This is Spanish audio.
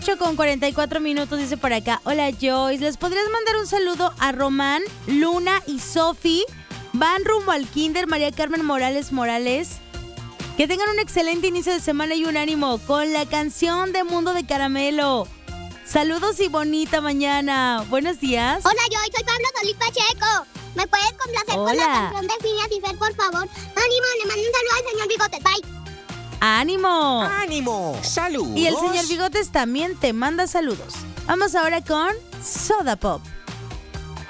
8:44 dice por acá. Hola Joyce, ¿les podrías mandar un saludo a Román, Luna y Sofi? Van rumbo al kinder María Carmen Morales. Que tengan un excelente inicio de semana y un ánimo con la canción de Mundo de Caramelo. Saludos y bonita mañana. Buenos días. Hola Joyce, soy Pablo Solís Pacheco. ¿Me puedes complacer con la canción de Phineas y Fer, por favor? Ánimo, le mando un saludo al señor Bigotes. Bye. ¡Ánimo! ¡Ánimo! ¡Saludos! Y el señor Bigotes también te manda saludos. Vamos ahora con Soda Pop.